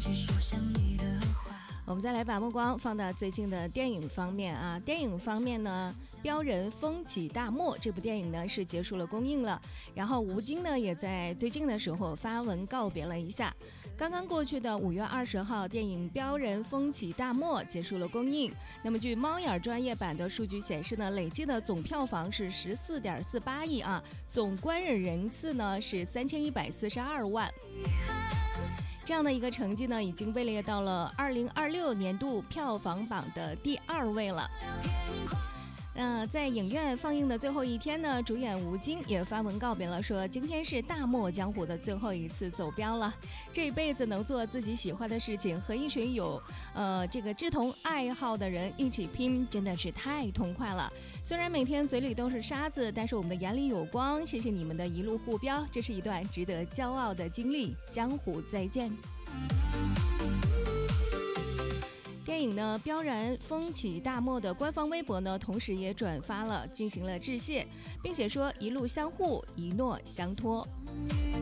我们再来把目光放到最近的电影方面啊，电影方面呢，标人风起大漠这部电影呢是结束了公映了，然后吴京呢也在最近的时候发文告别了一下。刚刚过去的5月20号，电影标人风起大漠结束了公映。那么据猫眼专业版的数据显示呢，累计的总票房是14.48亿啊，总观影人次呢是3142万。这样的一个成绩呢，已经位列到了2026年度票房榜的第2位了。在影院放映的最后一天呢，主演吴京也发文告别了，说今天是大漠江湖的最后一次走标了，这一辈子能做自己喜欢的事情，和一群有这个志同爱好的人一起拼，真的是太痛快了。虽然每天嘴里都是沙子，但是我们的眼里有光，谢谢你们的一路护标，这是一段值得骄傲的经历。江湖再见。电影呢标然风起大漠的官方微博呢，同时也转发了，进行了致谢，并且说一路相护，一诺相托。